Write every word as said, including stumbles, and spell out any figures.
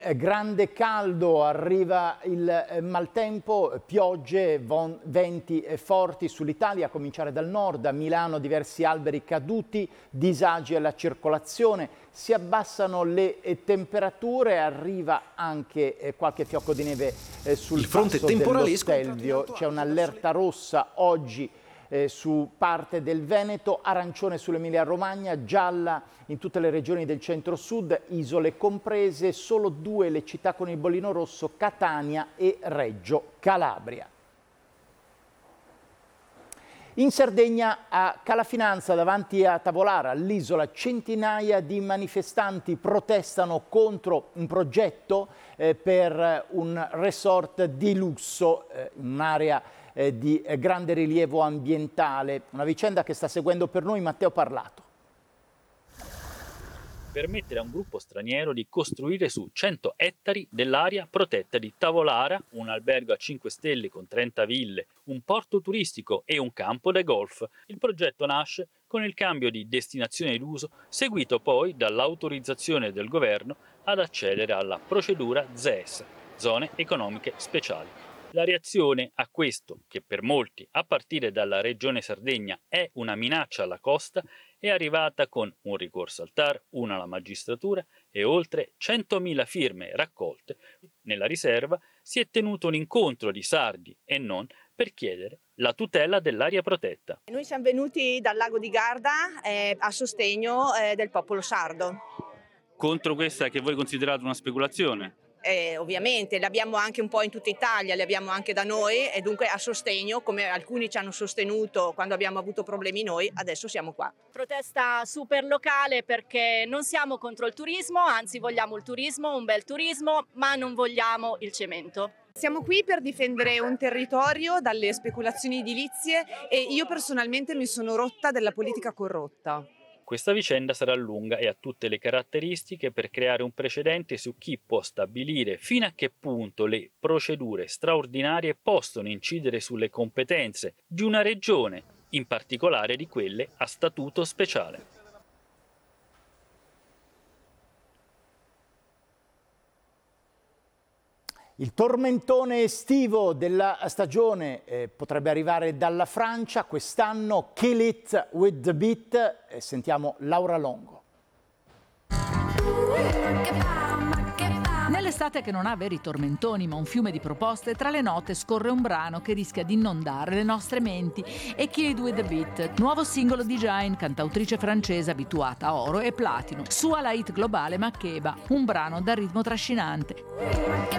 Grande caldo, arriva il maltempo, piogge, von, venti forti sull'Italia, a cominciare dal nord. A Milano diversi alberi caduti, disagi alla circolazione, si abbassano le temperature, arriva anche qualche fiocco di neve sul passo dello Stelvio. C'è un'allerta rossa oggi Eh, su parte del Veneto, arancione sull'Emilia Romagna, gialla in tutte le regioni del centro-sud, isole comprese, solo due le città con il bollino rosso, Catania e Reggio Calabria. In Sardegna, a Calafinanza, davanti a Tavolara, all'isola, centinaia di manifestanti protestano contro un progetto eh, per un resort di lusso eh, in un'area eh, di eh, grande rilievo ambientale. Una vicenda che sta seguendo per noi Matteo Parlato. Permettere a un gruppo straniero di costruire su cento ettari dell'area protetta di Tavolara, un albergo a cinque stelle con trenta ville, un porto turistico e un campo da golf. Il progetto nasce con il cambio di destinazione d'uso, seguito poi dall'autorizzazione del governo ad accedere alla procedura Z E S, Zone Economiche Speciali. La reazione a questo, che per molti, a partire dalla regione Sardegna, è una minaccia alla costa, è arrivata con un ricorso al T A R, una alla magistratura e oltre centomila firme raccolte. Nella riserva si è tenuto un incontro di sardi e non per chiedere la tutela dell'area protetta. Noi siamo venuti dal lago di Garda eh, a sostegno eh, del popolo sardo. Contro questa che voi considerate una speculazione? Eh, ovviamente le abbiamo anche un po' in tutta Italia, le abbiamo anche da noi e dunque a sostegno, come alcuni ci hanno sostenuto quando abbiamo avuto problemi noi, adesso siamo qua. Protesta super locale perché non siamo contro il turismo, anzi vogliamo il turismo, un bel turismo, ma non vogliamo il cemento. Siamo qui per difendere un territorio dalle speculazioni edilizie e io personalmente mi sono rotta della politica corrotta. Questa vicenda sarà lunga e ha tutte le caratteristiche per creare un precedente su chi può stabilire fino a che punto le procedure straordinarie possono incidere sulle competenze di una regione, in particolare di quelle a statuto speciale. Il tormentone estivo della stagione eh, potrebbe arrivare dalla Francia quest'anno. Kill It With The Beat. Eh, sentiamo Laura Longo. Nell'estate che non ha veri tormentoni ma un fiume di proposte, tra le note scorre un brano che rischia di inondare le nostre menti. E Kill It With The Beat, nuovo singolo di Jain, cantautrice francese abituata a oro e platino. Sua la hit globale Makeba, un brano dal ritmo trascinante.